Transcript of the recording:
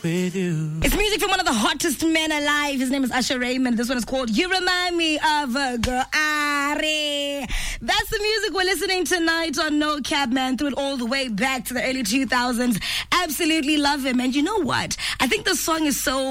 with you. It's music from one of the hottest men alive. His name is Usher Raymond. This one is called You Remind Me of a Girl. Are. That's the music we're listening tonight on No Cap, man. Threw it all the way back to the early 2000s. Absolutely love him. And you know what? I think the song is so